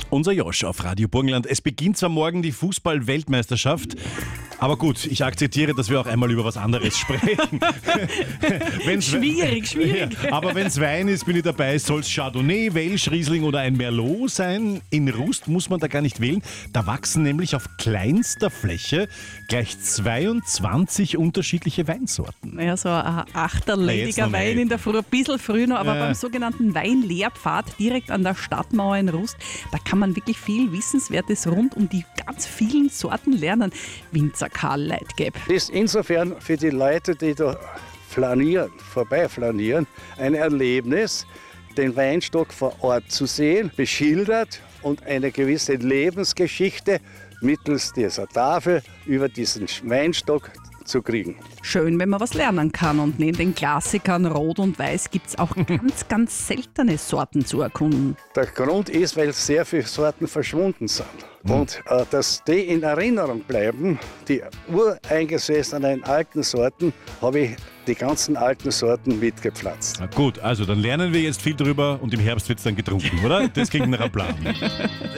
Unser Josch auf Radio Burgenland. Es beginnt zwar morgen die Fußball-Weltmeisterschaft, aber gut, ich akzeptiere, dass wir auch einmal über was anderes sprechen. Schwierig. Ja, aber wenn es Wein ist, bin ich dabei. Soll es Chardonnay, Welsch, Riesling oder ein Merlot sein? In Rust muss man da gar nicht wählen. Da wachsen nämlich auf kleinster Fläche gleich 22 unterschiedliche Weinsorten. Ja, so ein achterlediger noch Wein nicht. in der Früh, ein bisschen früh noch, aber Ja. beim sogenannten Weinlehrpfad direkt an der Stadtmauer in Rust, da kann man wirklich viel Wissenswertes rund um die ganz vielen Sorten lernen. Winzer Karl Leitgeb. Das ist insofern für die Leute, die da vorbeiflanieren, ein Erlebnis, den Weinstock vor Ort zu sehen, beschildert und eine gewisse Lebensgeschichte mittels dieser Tafel über diesen Weinstock zu kriegen. Schön, wenn man was lernen kann. Und neben den Klassikern Rot und Weiß gibt es auch ganz seltene Sorten zu erkunden. Der Grund ist, weil sehr viele Sorten verschwunden sind. Und dass die in Erinnerung bleiben, die ureingesessenen alten Sorten, habe ich die ganzen alten Sorten mitgepflanzt. Na gut, also dann lernen wir jetzt viel drüber und im Herbst wird es dann getrunken, oder? Das klingt nach einem Plan.